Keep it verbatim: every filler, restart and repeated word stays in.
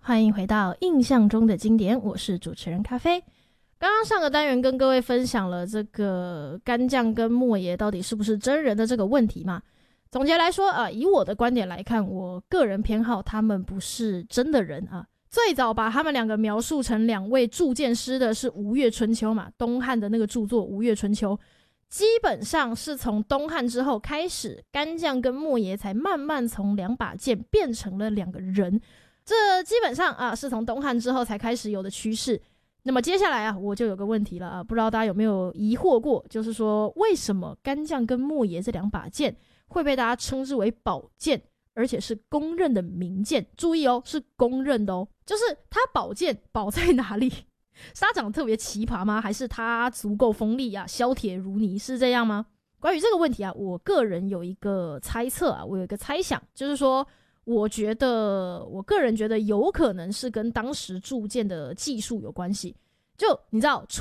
欢迎回到印象中的经典，我是主持人咖啡。刚刚上个单元跟各位分享了这个干将跟莫爷到底是不是真人的这个问题嘛。总结来说啊，以我的观点来看，我个人偏好他们不是真的人啊。最早把他们两个描述成两位铸剑师的是吴越春秋嘛，东汉的那个著作《吴越春秋》。基本上是从东汉之后开始，干将跟莫爷才慢慢从两把剑变成了两个人，这基本上啊是从东汉之后才开始有的趋势。那么接下来啊，我就有个问题了啊，不知道大家有没有疑惑过，就是说为什么干将跟莫爷这两把剑会被大家称之为宝剑，而且是公认的名剑？注意哦，是公认的哦，就是它宝剑宝在哪里？是他长得特别奇葩吗？还是他足够锋利啊，削铁如泥，是这样吗？关于这个问题啊，我个人有一个猜测啊，我有一个猜想，就是说我觉得我个人觉得有可能是跟当时铸剑的技术有关系。就你知道